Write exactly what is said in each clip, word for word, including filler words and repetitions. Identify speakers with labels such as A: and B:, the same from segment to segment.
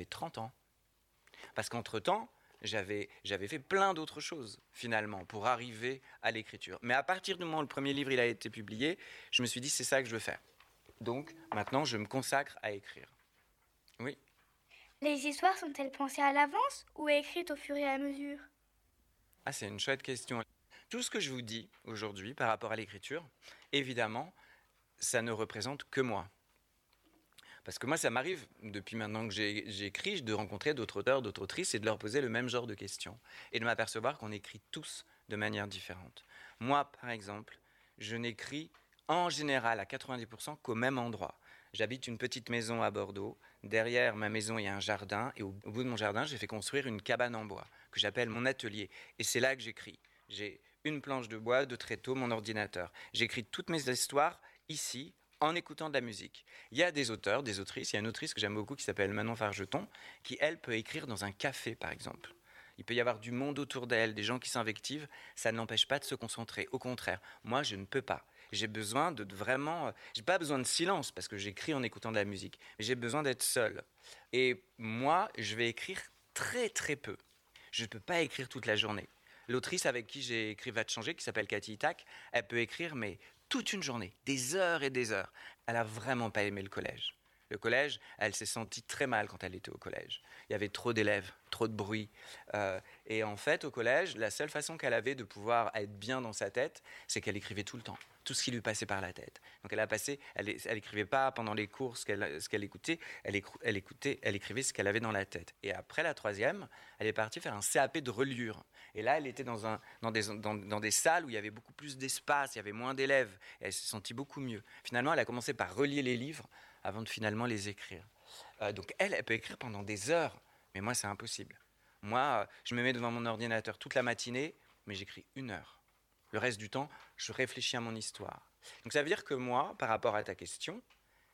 A: j'avais trente ans. Parce qu'entre-temps, j'avais, j'avais fait plein d'autres choses, finalement, pour arriver à l'écriture. Mais à partir du moment où le premier livre il a été publié, je me suis dit, c'est ça que je veux faire. Donc, maintenant, je me consacre à écrire. Oui.
B: Les histoires sont-elles pensées à l'avance ou écrites au fur et à mesure?
A: Ah, c'est une chouette question. Tout ce que je vous dis aujourd'hui par rapport à l'écriture, évidemment, ça ne représente que moi. Parce que moi, ça m'arrive, depuis maintenant que j'ai, j'écris, de rencontrer d'autres auteurs, d'autres autrices et de leur poser le même genre de questions. Et de m'apercevoir qu'on écrit tous de manière différente. Moi, par exemple, je n'écris en général à quatre-vingt-dix pour cent qu'au même endroit. J'habite une petite maison à Bordeaux. Derrière ma maison, il y a un jardin. Et au, au bout de mon jardin, j'ai fait construire une cabane en bois que j'appelle mon atelier. Et c'est là que j'écris. J'ai une planche de bois, deux tréteaux, mon ordinateur. J'écris toutes mes histoires ici, en écoutant de la musique. Il y a des auteurs, des autrices. Il y a une autrice que j'aime beaucoup qui s'appelle Manon Fargeton, qui, elle, peut écrire dans un café, par exemple. Il peut y avoir du monde autour d'elle, des gens qui s'invectivent. Ça ne l'empêche pas de se concentrer. Au contraire, moi, je ne peux pas. J'ai besoin de vraiment... Euh, j'ai pas besoin de silence, parce que j'écris en écoutant de la musique. Mais j'ai besoin d'être seul. Et moi, je vais écrire très, très peu. Je ne peux pas écrire toute la journée. L'autrice avec qui j'ai écrit Va te changer, qui s'appelle Cathy Itac, elle peut écrire, mais toute une journée, des heures et des heures. Elle a vraiment pas aimé le collège. Le collège, elle s'est sentie très mal quand elle était au collège. Il y avait trop d'élèves, trop de bruit. Euh, et en fait, au collège, la seule façon qu'elle avait de pouvoir être bien dans sa tête, c'est qu'elle écrivait tout le temps, tout ce qui lui passait par la tête. Donc elle a passé, elle, elle écrivait pas pendant les cours ce qu'elle, ce qu'elle écoutait, elle, écou, elle écoutait, elle écrivait ce qu'elle avait dans la tête. Et après la troisième, elle est partie faire un C A P de reliure. Et là, elle était dans, un, dans, des, dans, dans des salles où il y avait beaucoup plus d'espace, il y avait moins d'élèves. Et elle se sentit beaucoup mieux. Finalement, elle a commencé par relier les livres avant de finalement les écrire. Euh, donc elle, elle peut écrire pendant des heures, mais moi, c'est impossible. Moi, euh, je me mets devant mon ordinateur toute la matinée, mais j'écris une heure. Le reste du temps, je réfléchis à mon histoire. Donc ça veut dire que moi, par rapport à ta question,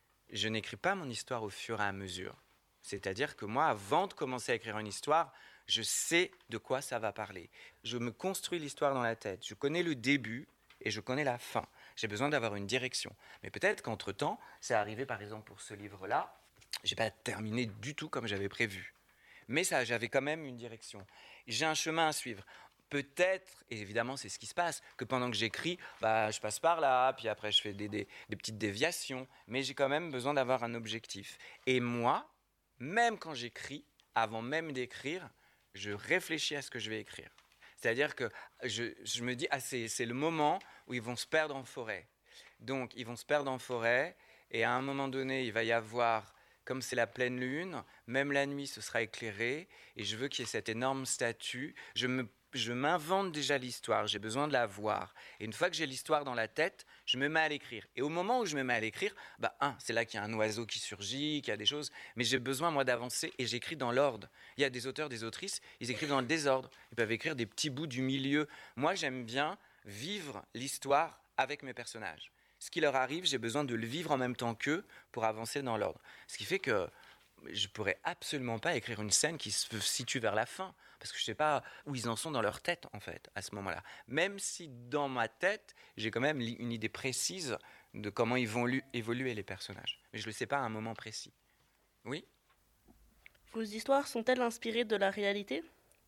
A: je n'écris pas mon histoire au fur et à mesure. C'est-à-dire que moi, avant de commencer à écrire une histoire, je sais de quoi ça va parler. Je me construis l'histoire dans la tête. Je connais le début et je connais la fin. J'ai besoin d'avoir une direction. Mais peut-être qu'entre-temps, c'est arrivé par exemple pour ce livre-là, je n'ai pas terminé du tout comme j'avais prévu. Mais ça, j'avais quand même une direction. J'ai un chemin à suivre. Peut-être, et évidemment c'est ce qui se passe, que pendant que j'écris, bah, je passe par là, puis après je fais des, des, des petites déviations, mais j'ai quand même besoin d'avoir un objectif. Et moi, même quand j'écris, avant même d'écrire, je réfléchis à ce que je vais écrire. C'est-à-dire que je, je me dis, ah, c'est, c'est le moment où ils vont se perdre en forêt. Donc, ils vont se perdre en forêt, et à un moment donné, il va y avoir, comme c'est la pleine lune, même la nuit, ce sera éclairé, et je veux qu'il y ait cette énorme statue. Je me Je m'invente déjà l'histoire, j'ai besoin de la voir. Et une fois que j'ai l'histoire dans la tête, je me mets à l'écrire. Et au moment où je me mets à l'écrire, bah, un, c'est là qu'il y a un oiseau qui surgit, qu'il y a des choses. Mais j'ai besoin, moi, d'avancer et j'écris dans l'ordre. Il y a des auteurs, des autrices, ils écrivent dans le désordre. Ils peuvent écrire des petits bouts du milieu. Moi, j'aime bien vivre l'histoire avec mes personnages. Ce qui leur arrive, j'ai besoin de le vivre en même temps qu'eux pour avancer dans l'ordre. Ce qui fait que je pourrais absolument pas écrire une scène qui se situe vers la fin, parce que je sais pas où ils en sont dans leur tête, en fait, à ce moment-là. Même si dans ma tête, j'ai quand même une idée précise de comment ils vont évoluer les personnages. Mais je le sais pas à un moment précis. Oui ?
C: Vos histoires sont-elles inspirées de la réalité ?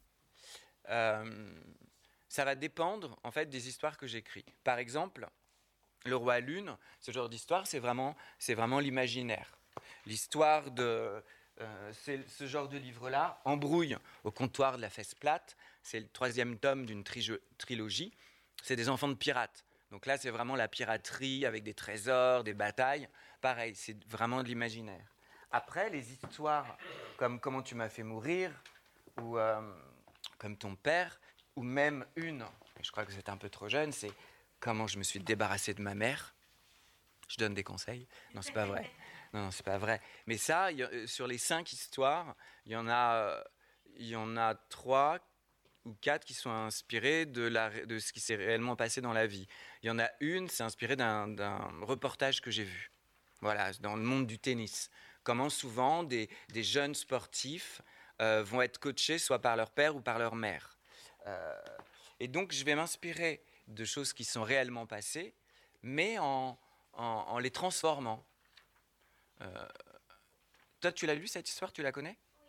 A: euh, Ça va dépendre, en fait, des histoires que j'écris. Par exemple, Le Roi Lune, ce genre d'histoire, c'est vraiment, c'est vraiment l'imaginaire. L'histoire de euh, c'est ce genre de livre-là, Embrouille au comptoir de la Fesse plate, c'est le troisième tome d'une tri- trilogie, c'est des enfants de pirates. Donc là, c'est vraiment la piraterie avec des trésors, des batailles. Pareil, c'est vraiment de l'imaginaire. Après, les histoires comme Comment tu m'as fait mourir, ou euh, Comme ton père, ou même une, je crois que c'est un peu trop jeune, c'est Comment je me suis débarrassé de ma mère. Je donne des conseils. Non, c'est pas vrai. Non, non, c'est pas vrai. Mais ça, y a, sur les cinq histoires, il y en a, il y en a trois ou quatre qui sont inspirées de, la, de ce qui s'est réellement passé dans la vie. Il y en a une, c'est inspiré d'un, d'un reportage que j'ai vu. Voilà, dans le monde du tennis. Comment souvent des, des jeunes sportifs euh, vont être coachés soit par leur père ou par leur mère. Euh, et donc, je vais m'inspirer de choses qui sont réellement passées, mais en En, en les transformant. Euh, toi, tu l'as lu, cette histoire, tu la connais ?